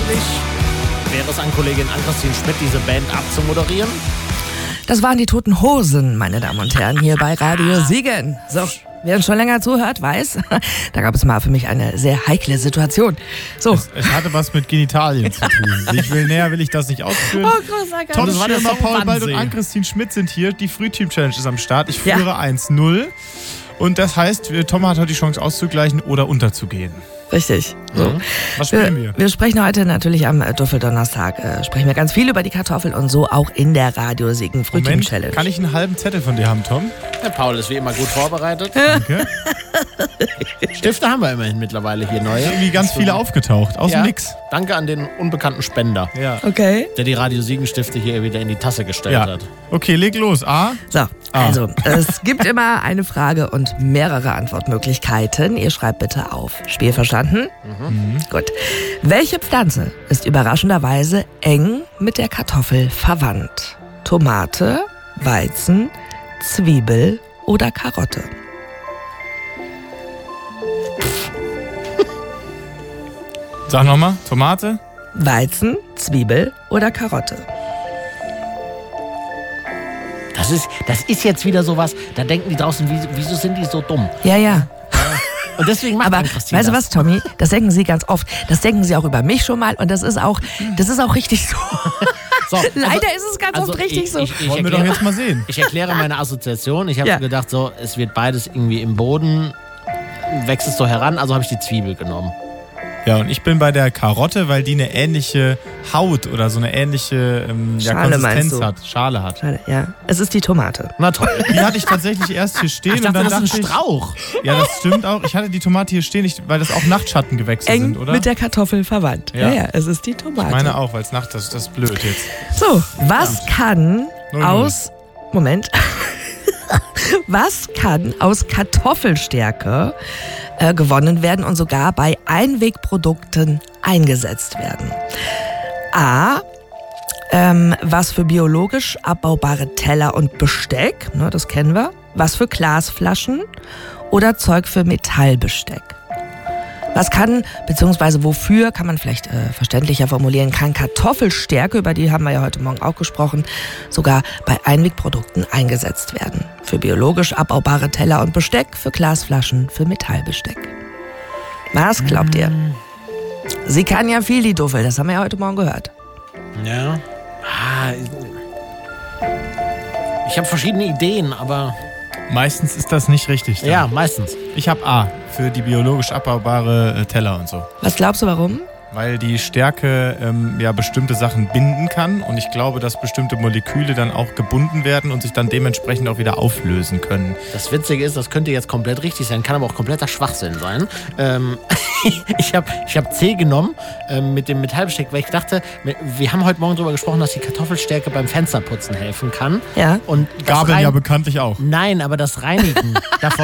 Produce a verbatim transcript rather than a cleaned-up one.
eigentlich? Wäre es an Kollegin Ann-Christine Schmidt, diese Band abzumoderieren? Das waren die Toten Hosen, meine Damen und Herren, hier bei Radio Siegen. So, wer uns schon länger zuhört, weiß, da gab es mal für mich eine sehr heikle Situation. So. Es, es hatte was mit Genitalien zu tun. Ich will näher, will ich das nicht ausführen. Oh, großer Tom Das war der Schirmer, Song Paul Bald und Wannsee. Ann-Christine Schmidt sind hier. Die Frühteam-Challenge ist am Start. Ich Ja. führe eins null. Und das heißt, wir- Tom hat heute die Chance auszugleichen oder unterzugehen. Richtig. So. Was spielen wir? Wir sprechen heute natürlich am äh, Duffeldonnerstag, äh, sprechen wir ganz viel über die Kartoffel und so auch in der Radio Siegen Frühteam Moment, Challenge. kann ich einen halben Zettel von dir haben, Tom? Der Paul ist wie immer gut vorbereitet. Danke. Stifte haben wir immerhin mittlerweile hier neue. Irgendwie ganz viele aufgetaucht. Aus Ja. dem Nix. Danke an den unbekannten Spender, Ja. Okay. der die Radio Siegen Stifte hier wieder in die Tasse gestellt ja. hat. Okay, leg los. A. So, also, es gibt immer eine Frage und mehrere Antwortmöglichkeiten. Ihr schreibt bitte auf. Spiel verstanden? Mhm. Gut. Welche Pflanze ist überraschenderweise eng mit der Kartoffel verwandt? Tomate, Weizen, Zwiebel oder Karotte? Sag nochmal. Tomate? Weizen, Zwiebel oder Karotte? Das ist, das ist jetzt wieder sowas, da denken die draußen, wieso, wieso sind die so dumm? Ja, ja. Und deswegen macht Aber Ann-Christine weißt du das. was, Tommy? Das denken sie ganz oft. Das denken sie auch über mich schon mal und das ist auch, das ist auch richtig so. So, also- Leider ist es ganz also oft richtig ich, so. Ich, ich, Wollen wir doch erkläre, jetzt mal sehen. ich erkläre meine Assoziation. Ich habe Ja. gedacht, so, es wird beides irgendwie im Boden, wächst es so heran, also habe ich die Zwiebel genommen. Ja, und ich bin bei der Karotte, weil die eine ähnliche Haut oder so eine ähnliche ähm, ja, Schale meinst Konsistenz du? hat. Schale hat. Schade, ja. Es ist die Tomate. Na toll. Die hatte ich tatsächlich erst hier stehen Ich dachte, und dann das ist dachte ein ich, Strauch. ja, das stimmt auch. Ich hatte die Tomate hier stehen, ich, weil das auch Nachtschattengewächse Eng sind, oder? mit der Kartoffel verwandt. Ja, Ja. ja, es ist die Tomate. Ich meine auch, weil es Nacht ist, das ist blöd jetzt. So, was kann Null, null. aus... Moment. Was kann aus Kartoffelstärke äh, gewonnen werden und sogar bei Einwegprodukten eingesetzt werden? A. Ähm, was für biologisch abbaubare Teller und Besteck, ne, das kennen wir. Was für Glasflaschen oder Zeug für Metallbesteck. Was kann, beziehungsweise wofür, kann man vielleicht äh, verständlicher formulieren, kann Kartoffelstärke, über die haben wir ja heute Morgen auch gesprochen, sogar bei Einwegprodukten eingesetzt werden. Für biologisch abbaubare Teller und Besteck, für Glasflaschen, für Metallbesteck. Was glaubt ihr? Sie kann ja viel, die Duffel, das haben wir ja heute Morgen gehört. Ja. Ah, ich habe verschiedene Ideen, aber Meistens ist das nicht richtig. dann. ja, meistens. Ich habe A für die biologisch abbaubare äh, Teller und so. Was glaubst du, warum? Weil die Stärke ähm, ja bestimmte Sachen binden kann und ich glaube, dass bestimmte Moleküle dann auch gebunden werden und sich dann dementsprechend auch wieder auflösen können. Das Witzige ist, das könnte jetzt komplett richtig sein, kann aber auch kompletter Schwachsinn sein. Ähm, ich habe ich hab C genommen ähm, mit dem Metallbesteck, weil ich dachte, wir haben heute Morgen darüber gesprochen, dass die Kartoffelstärke beim Fensterputzen helfen kann. Ja. Und das Gabeln rein- ja bekanntlich auch. Nein, aber das Reinigen davon